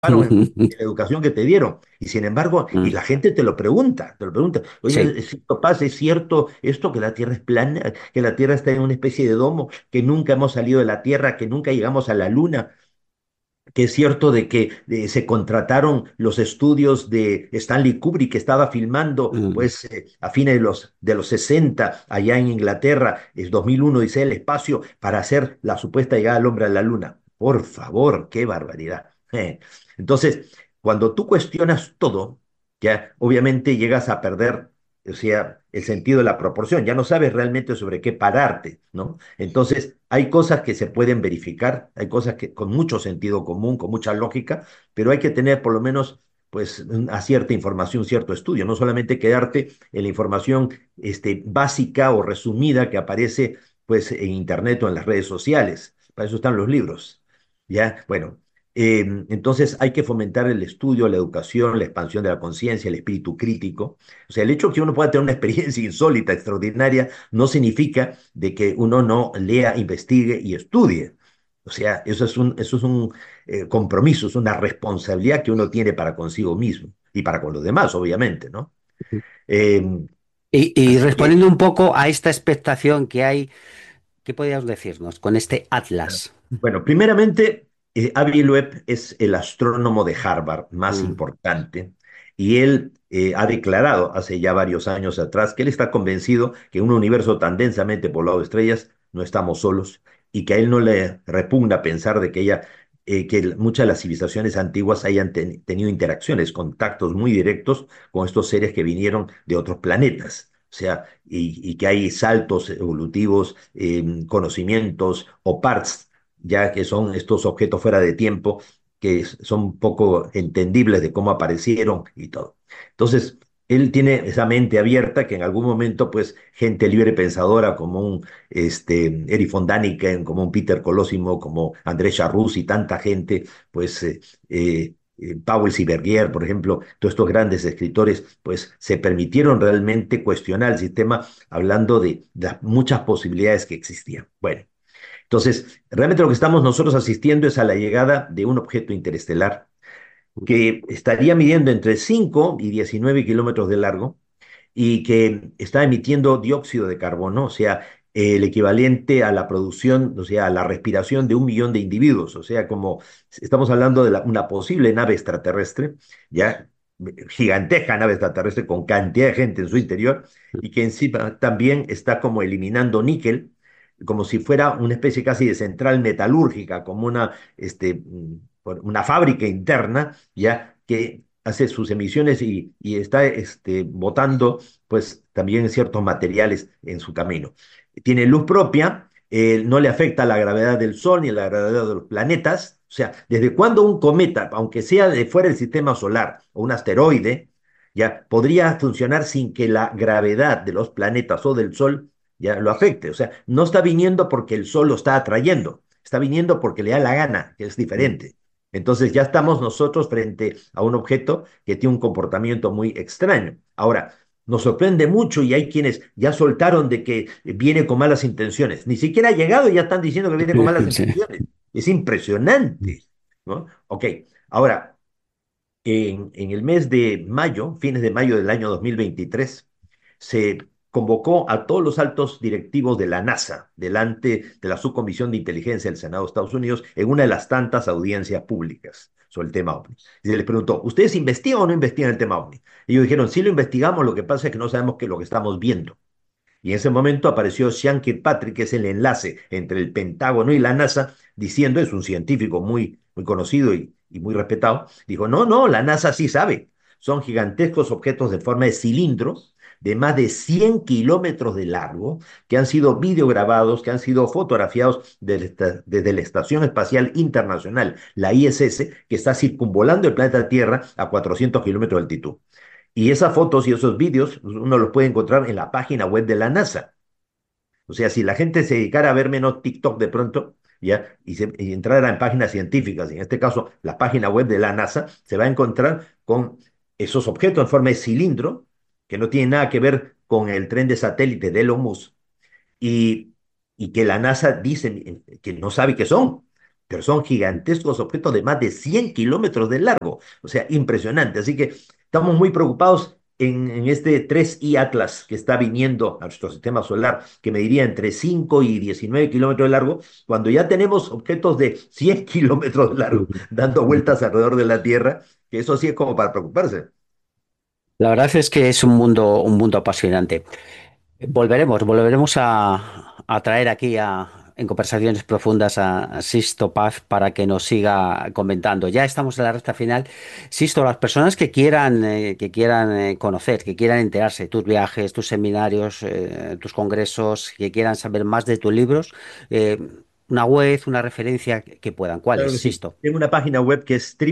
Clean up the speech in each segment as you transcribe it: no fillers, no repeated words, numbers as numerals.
en la educación que te dieron. Y sin embargo, y Mm, la gente te lo pregunta, oye, sí. ¿es cierto esto que la Tierra es plana, que la Tierra está en una especie de domo, que nunca hemos salido de la Tierra, que nunca llegamos a la Luna? Que es cierto de que se contrataron los estudios de Stanley Kubrick, que estaba filmando Mm. pues a fines de los 60 allá en Inglaterra, es 2001, dice el espacio, para hacer la supuesta llegada del hombre a la luna. Por favor, qué barbaridad. Entonces, cuando tú cuestionas todo, ya obviamente llegas a perder, o sea, el sentido de la proporción, ya no sabes realmente sobre qué pararte, ¿no? Entonces, hay cosas que se pueden verificar, hay cosas que con mucho sentido común, con mucha lógica, pero hay que tener por lo menos pues a cierta información, cierto estudio, no solamente quedarte en la información básica o resumida que aparece pues en internet o en las redes sociales. Para eso están los libros. Ya, bueno, entonces hay que fomentar el estudio, la educación, la expansión de la conciencia, el espíritu crítico. O sea, el hecho de que uno pueda tener una experiencia insólita, extraordinaria, no significa de que uno no lea, investigue y estudie. O sea, eso es un compromiso, es una responsabilidad que uno tiene para consigo mismo y para con los demás, obviamente, ¿no? Eh, Y así que, respondiendo un poco a esta expectación que hay, ¿qué podrías decirnos con este Atlas? bueno, primeramente, Avi Loeb es el astrónomo de Harvard más Mm, importante y él ha declarado hace ya varios años atrás que él está convencido que en un universo tan densamente poblado de estrellas no estamos solos y que a él no le repugna pensar de que muchas de las civilizaciones antiguas hayan tenido interacciones, contactos muy directos con estos seres que vinieron de otros planetas. O sea, y que hay saltos evolutivos, conocimientos o parts ya que son estos objetos fuera de tiempo que son poco entendibles de cómo aparecieron y todo. Entonces, él tiene esa mente abierta que en algún momento, pues, gente libre pensadora como un Erich von Däniken, como un Peter Colosimo, como Andrés Charrús y tanta gente, pues, Powell Sibergier, por ejemplo, todos estos grandes escritores, pues se permitieron realmente cuestionar el sistema hablando de las muchas posibilidades que existían. Bueno, entonces, realmente lo que estamos nosotros asistiendo es a la llegada de un objeto interestelar que estaría midiendo entre 5 y 19 kilómetros de largo y que está emitiendo dióxido de carbono, o sea, el equivalente a la producción, o sea, a la respiración de 1 millón de individuos, o sea, como estamos hablando de una posible nave extraterrestre, ya gigantesca nave extraterrestre con cantidad de gente en su interior y que encima también está como eliminando níquel, como si fuera una especie casi de central metalúrgica, como una fábrica interna, ya que hace sus emisiones y está botando pues también ciertos materiales en su camino. Tiene luz propia, no le afecta la gravedad del Sol ni la gravedad de los planetas. O sea, ¿desde cuándo un cometa, aunque sea de fuera del sistema solar o un asteroide, ya podría funcionar sin que la gravedad de los planetas o del Sol ya lo afecte? O sea, no está viniendo porque el Sol lo está atrayendo, está viniendo porque le da la gana, que es mm. diferente. Entonces ya estamos nosotros frente a un objeto que tiene un comportamiento muy extraño. Ahora, nos sorprende mucho y hay quienes ya soltaron de que viene con malas intenciones. Ni siquiera ha llegado y ya están diciendo que viene con malas Sí. intenciones. Es impresionante, ¿no? Ok, ahora, en el mes de mayo, fines de mayo del año 2023, se convocó a todos los altos directivos de la NASA delante de la Subcomisión de Inteligencia del Senado de Estados Unidos en una de las tantas audiencias públicas sobre el tema OVNI. Y se les preguntó, ¿ustedes investigan o no investigan el tema OVNI? Y ellos dijeron, sí lo investigamos, lo que pasa es que no sabemos qué es lo que estamos viendo. Y en ese momento apareció Sean Kirkpatrick, que es el enlace entre el Pentágono y la NASA, diciendo, es un científico muy conocido y muy respetado, dijo, no, no, la NASA sí sabe. Son gigantescos objetos de forma de cilindros de más de 100 kilómetros de largo, que han sido videograbados, que han sido fotografiados desde la Estación Espacial Internacional, la ISS, que está circunvolando el planeta Tierra a 400 kilómetros de altitud. Y esas fotos y esos vídeos uno los puede encontrar en la página web de la NASA. O sea, si la gente se dedicara a ver menos TikTok de pronto, ¿ya? Y entrara en páginas científicas, en este caso la página web de la NASA, se va a encontrar con esos objetos en forma de cilindro, que no tienen nada que ver con el tren de satélite de Elon Musk, y, y que la NASA dice que no sabe qué son, pero son gigantescos objetos de más de 100 kilómetros de largo. O sea, impresionante. Así que estamos muy preocupados en este 3i Atlas que está viniendo a nuestro sistema solar, que mediría entre 5 y 19 kilómetros de largo, cuando ya tenemos objetos de 100 kilómetros de largo dando vueltas alrededor de la Tierra, que eso sí es como para preocuparse. La verdad es que es un mundo apasionante. Volveremos a traer aquí en conversaciones profundas a Sisto Paz para que nos siga comentando. Ya estamos en la recta final. Sisto, las personas que quieran conocer, que quieran enterarse de tus viajes, tus seminarios, tus congresos, que quieran saber más de tus libros, eh, una web, una referencia que puedan. ¿Cuál es, Claro que sí. Sisto? Tengo una página web que es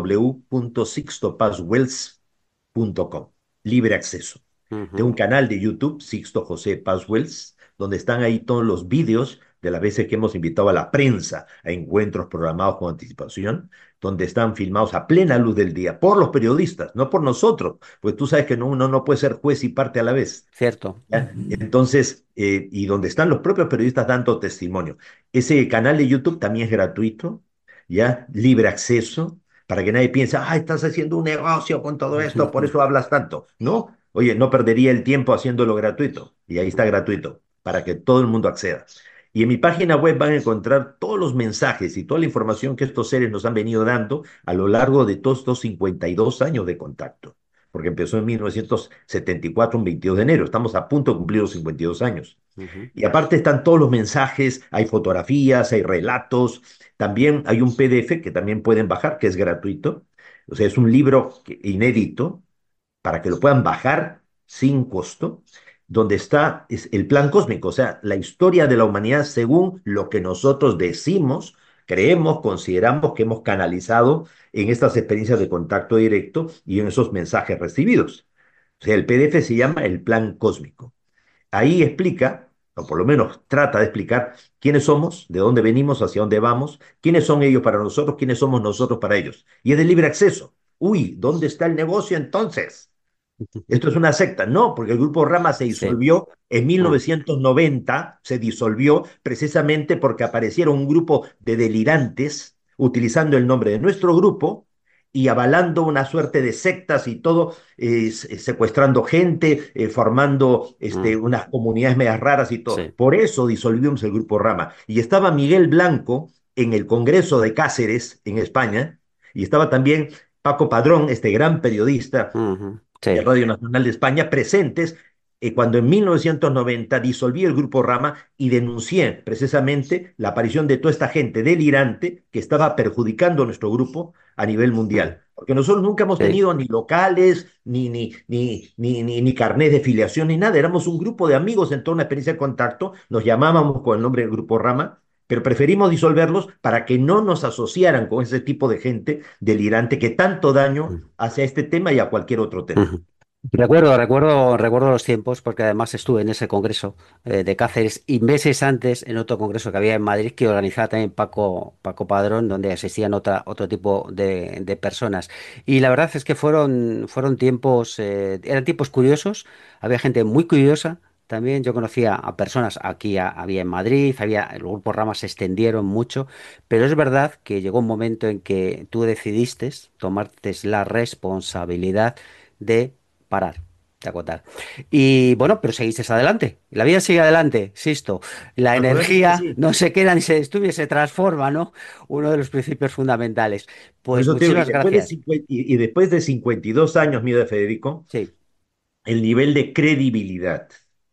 www.sixtopaswells.com, libre acceso. Tengo un Ujú. canal de YouTube, Sixto José Paz Wells, donde están ahí todos los vídeos de las veces que hemos invitado a la prensa a encuentros programados con anticipación, donde están filmados a plena luz del día por los periodistas, no por nosotros, pues tú sabes que uno no puede ser juez y parte a la vez. Cierto. ¿Ya? Entonces, y donde están los propios periodistas dando testimonio. Ese canal de YouTube también es gratuito, ¿ya? Libre acceso, para que nadie piense, ah, estás haciendo un negocio con todo esto, por eso hablas tanto. No, oye, no perdería el tiempo haciéndolo gratuito. Y ahí está gratuito, para que todo el mundo acceda. Y en mi página web van a encontrar todos los mensajes y toda la información que estos seres nos han venido dando a lo largo de todos estos 52 años de contacto, porque empezó en 1974, un 22 de enero. Estamos a punto de cumplir los 52 años. Ujú. Y aparte están todos los mensajes, hay fotografías, hay relatos, también hay un PDF que también pueden bajar, que es gratuito. O sea, es un libro inédito para que lo puedan bajar sin costo, donde está es el plan cósmico, o sea, la historia de la humanidad según lo que nosotros decimos, creemos, consideramos que hemos canalizado en estas experiencias de contacto directo y en esos mensajes recibidos. O sea, el PDF se llama el plan cósmico. Ahí explica, o por lo menos trata de explicar, quiénes somos, de dónde venimos, hacia dónde vamos, quiénes son ellos para nosotros, quiénes somos nosotros para ellos. Y es de libre acceso. Uy, ¿dónde está el negocio entonces? Esto es una secta. No, porque el grupo Rama se Sí. disolvió en Mm, 1990, se disolvió precisamente porque aparecieron un grupo de delirantes utilizando el nombre de nuestro grupo y avalando una suerte de sectas y todo, secuestrando gente, formando mm, unas comunidades medias raras y todo. sí. Por eso disolvimos el grupo Rama. Y estaba Miguel Blanco en el Congreso de Cáceres, en España, y estaba también Paco Padrón, este gran periodista Ujú. de Sí. Radio Nacional de España, presentes cuando en 1990 disolví el grupo Rama y denuncié precisamente la aparición de toda esta gente delirante que estaba perjudicando a nuestro grupo a nivel Mm, mundial. Porque nosotros nunca hemos sí. tenido ni locales, ni carnet de filiación, ni nada. Éramos un grupo de amigos en toda una experiencia de contacto, nos llamábamos con el nombre del grupo Rama, pero preferimos disolverlos para que no nos asociaran con ese tipo de gente delirante que tanto daño Mm. hace a este tema y a cualquier otro tema. Ujú. Recuerdo los tiempos porque además estuve en ese congreso de Cáceres y meses antes en otro congreso que había en Madrid que organizaba también Paco Padrón, donde asistían otro tipo de personas. Y la verdad es que fueron tiempos, eran tiempos curiosos, había gente muy curiosa. También yo conocía a personas aquí, había en Madrid, el grupo Rama se extendieron mucho, pero es verdad que llegó un momento en que tú decidiste tomarte la responsabilidad de parar, de acotar. Y bueno, pero seguiste adelante. La vida sigue adelante, Sisto. La Naturalmente energía sí. no se queda ni se destruye, se transforma, ¿no? Uno de los principios fundamentales. Por Pues eso te digo, muchísimas gracias. y después de 52 años, mío de Federico, Sí. el nivel de credibilidad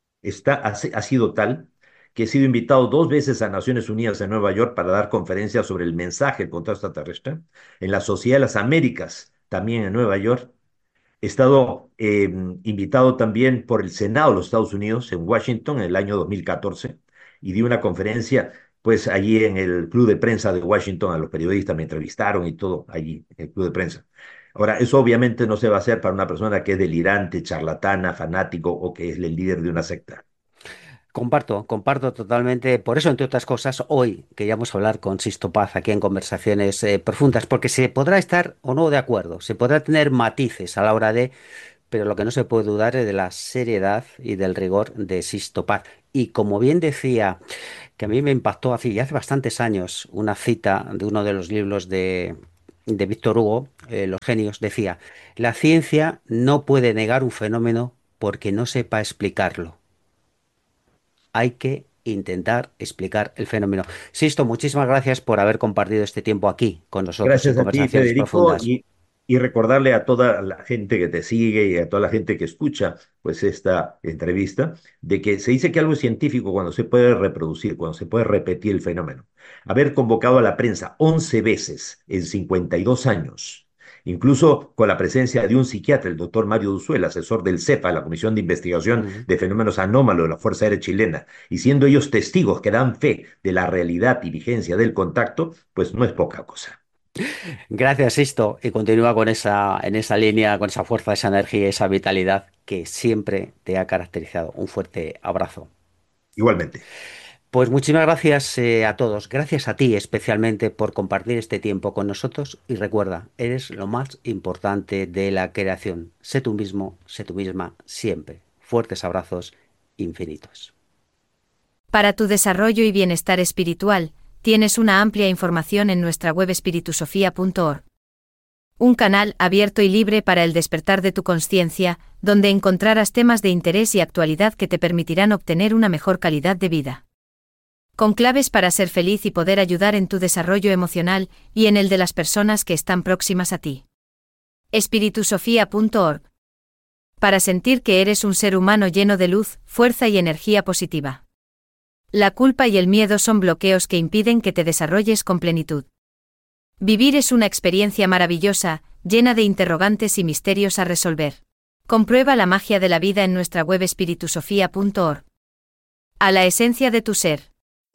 ha sido tal que he sido invitado 2 veces a Naciones Unidas en Nueva York para dar conferencias sobre el mensaje del contacto extraterrestre, en la Sociedad de las Américas, también en Nueva York. He estado invitado también por el Senado de los Estados Unidos en Washington en el año 2014 y di una conferencia pues allí en el Club de Prensa de Washington, a los periodistas me entrevistaron y todo allí en el Club de Prensa. Ahora, eso obviamente no se va a hacer para una persona que es delirante, charlatana, fanático o que es el líder de una secta. Comparto totalmente. Por eso, entre otras cosas, hoy queríamos hablar con Sisto Paz aquí en conversaciones profundas, porque se podrá estar o no de acuerdo, se podrá tener matices a la hora de, pero lo que no se puede dudar es de la seriedad y del rigor de Sisto Paz. Y como bien decía, que a mí me impactó hace, ya hace bastantes años, una cita de uno de los libros de Víctor Hugo, Los genios, decía, la ciencia no puede negar un fenómeno porque no sepa explicarlo. Hay que intentar explicar el fenómeno. Sisto, muchísimas gracias por haber compartido este tiempo aquí con nosotros en Gracias a ti, conversaciones Federico, profundas. y recordarle a toda la gente que te sigue y a toda la gente que escucha pues esta entrevista, de que se dice que algo es científico cuando se puede reproducir, cuando se puede repetir el fenómeno. Haber convocado a la prensa 11 veces en 52 años, incluso con la presencia de un psiquiatra, el doctor Mario Duzuel, asesor del CEPA, la Comisión de Investigación Ujú. de Fenómenos Anómalos de la Fuerza Aérea Chilena, y siendo ellos testigos que dan fe de la realidad y vigencia del contacto, pues no es poca cosa. Gracias, Sisto, y continúa con en esa línea, con esa fuerza, esa energía, esa vitalidad que siempre te ha caracterizado. Un fuerte abrazo. Igualmente. Pues muchísimas gracias a todos. Gracias a ti especialmente por compartir este tiempo con nosotros y recuerda, eres lo más importante de la creación. Sé tú mismo, sé tú misma siempre. Fuertes abrazos infinitos. Para tu desarrollo y bienestar espiritual, tienes una amplia información en nuestra web espiritusofía.org. Un canal abierto y libre para el despertar de tu conciencia, donde encontrarás temas de interés y actualidad que te permitirán obtener una mejor calidad de vida. Con claves para ser feliz y poder ayudar en tu desarrollo emocional y en el de las personas que están próximas a ti. espiritusofía.org. Para sentir que eres un ser humano lleno de luz, fuerza y energía positiva. La culpa y el miedo son bloqueos que impiden que te desarrolles con plenitud. Vivir es una experiencia maravillosa, llena de interrogantes y misterios a resolver. Comprueba la magia de la vida en nuestra web espiritusofía.org. A la esencia de tu ser.